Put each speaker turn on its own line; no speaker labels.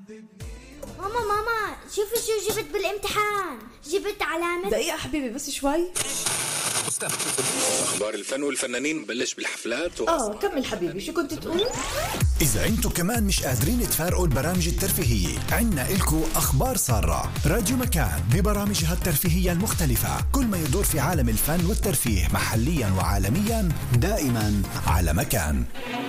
ماما شوفي شو جبت بالامتحان. جبت علامة.
دقيقة حبيبي بس شوي.
أخبار الفن والفنانين بلش بالحفلات
كمل حبيبي، شو كنت تقول؟
إذا أنتو كمان مش قادرين تفارقوا البرامج الترفيهية، عنا إلكو أخبار سارة. راديو مكان ببرامجها الترفيهية المختلفة، كل ما يدور في عالم الفن والترفيه محليا وعالميا، دائما على مكان.